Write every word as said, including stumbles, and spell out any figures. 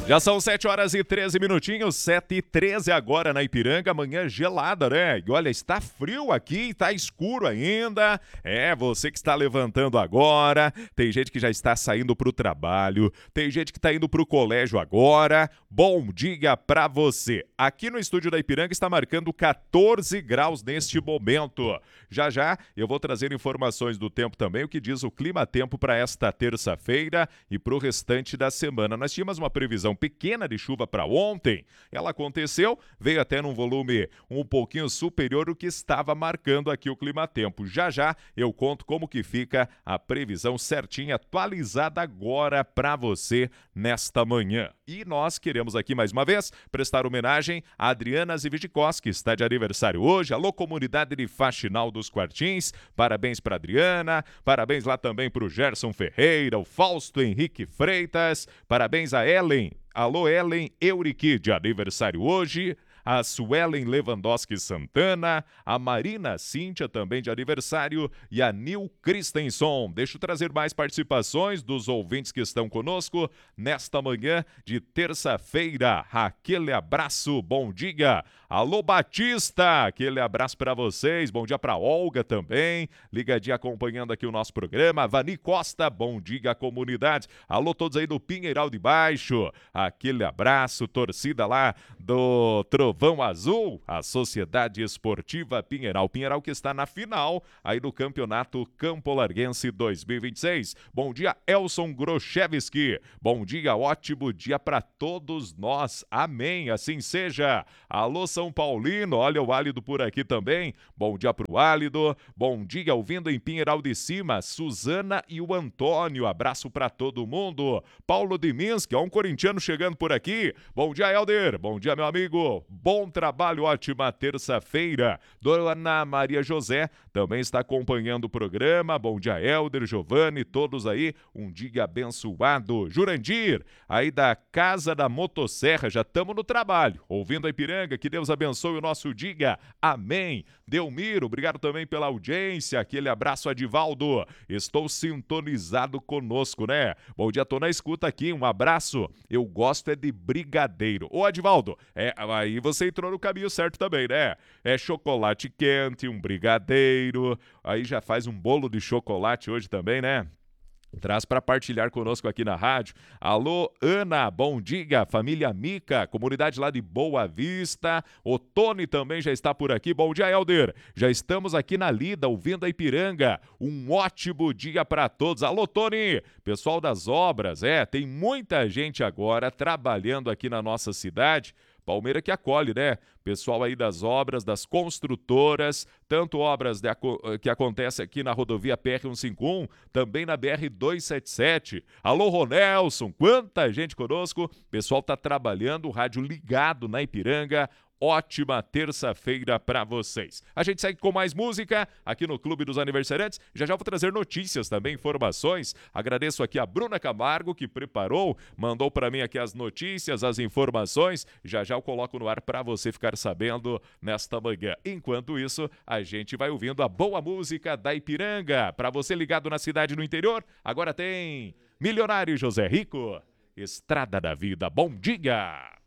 Já são sete horas e treze minutinhos, sete e treze agora na Ipiranga, manhã gelada, né? E olha, está frio aqui, está escuro ainda. É, você que está levantando agora, tem gente que já está saindo para o trabalho, tem gente que está indo para o colégio agora. Bom dia para você. Aqui no estúdio da Ipiranga está marcando quatorze graus neste momento. Já já eu vou trazer informações do tempo também, o que diz o clima-tempo para esta terça-feira e para o restante da semana. Nós tínhamos uma previsão pequena de chuva para ontem. Ela aconteceu, veio até num volume um pouquinho superior ao que estava marcando aqui o clima-tempo. Já já eu conto como que fica a previsão certinha, atualizada agora para você nesta manhã. E nós queremos aqui mais uma vez prestar homenagem a Adriana Zivitkoski, que está de aniversário hoje. Alô, comunidade de Faxinal dos Quartins, parabéns para Adriana, parabéns lá também para o Gerson Ferreira, o Fausto Henrique Freitas, parabéns a Ellen. Alô, Ellen Euriqui, de aniversário hoje. A Suelen Lewandowski Santana, a Marina Cíntia, também de aniversário, e a Nil Christenson. Deixa eu trazer mais participações dos ouvintes que estão conosco nesta manhã de terça-feira. Aquele abraço, bom dia. Alô, Batista, aquele abraço para vocês. Bom dia para Olga também, ligadinha acompanhando aqui o nosso programa. Vani Costa, bom dia, comunidade. Alô, todos aí do Pinheiral de Baixo, aquele abraço, torcida lá do Trovão Azul, a Sociedade Esportiva Pinheiral. Pinheiral que está na final aí do Campeonato Campo Larguense dois mil e vinte e seis. Bom dia, Elson Grochevski. Bom dia, ótimo dia para todos nós. Amém, assim seja. Alô, São Paulino, olha o Álido por aqui também. Bom dia pro Álido. Bom dia, ouvindo em Pinheiral de Cima, Suzana e o Antônio. Abraço para todo mundo. Paulo de Minsk, ó, um corintiano chegando por aqui. Bom dia, Helder. Bom dia, meu amigo. Bom trabalho, ótima terça-feira. Dona Maria José também está acompanhando o programa. Bom dia, Helder, Giovanni, todos aí. Um dia abençoado. Jurandir, aí da Casa da Motosserra, já estamos no trabalho. Ouvindo a Ipiranga, que Deus abençoe o nosso dia. Amém. Delmiro, obrigado também pela audiência. Aquele abraço, Adivaldo. Estou sintonizado conosco, né? Bom dia, tô na escuta aqui. Um abraço. Eu gosto é de brigadeiro. Ô, Adivaldo, é, aí você entrou no caminho certo também, né? É chocolate quente, um brigadeiro. Aí já faz um bolo de chocolate hoje também, né? Traz para partilhar conosco aqui na rádio. Alô, Ana, bom dia, família Mica, comunidade lá de Boa Vista. O Tony também já está por aqui. Bom dia, Helder. Já estamos aqui na lida, ouvindo a Ipiranga. Um ótimo dia para todos. Alô, Tony, pessoal das obras, é, tem muita gente agora trabalhando aqui na nossa cidade. Palmeira que acolhe, né? Pessoal aí das obras, das construtoras, tanto obras de, que acontecem aqui na rodovia P R cento e cinquenta e um, também na B R duzentos e setenta e sete. Alô, Ronelson, quanta gente conosco. Pessoal tá trabalhando, o rádio ligado na Ipiranga. Ótima terça-feira para vocês. A gente segue com mais música aqui no Clube dos Aniversariantes. Já já vou trazer notícias também, informações. Agradeço aqui a Bruna Camargo, que preparou, mandou para mim aqui as notícias, as informações. Já já eu coloco no ar para você ficar sabendo nesta manhã. Enquanto isso, a gente vai ouvindo a boa música da Ipiranga. Para você ligado na cidade no interior, agora tem Milionário José Rico, Estrada da Vida. Bom dia!